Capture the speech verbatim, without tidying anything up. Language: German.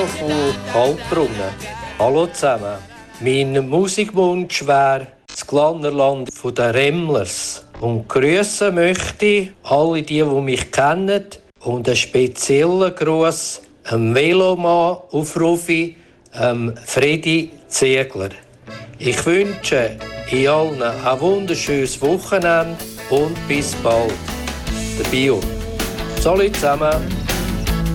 Velo von Halbbrunnen. Hallo zusammen. Mein Musikwunsch wäre das Glannerland der Remmlers. Und grüßen möchte ich alle die, die mich kennen. Und einen speziellen Gruß am Velomann auf Rufi, ähm, Fredi Ziegler. Ich wünsche in allen ein wunderschönes Wochenende und bis bald. Der Bio. Salut zusammen.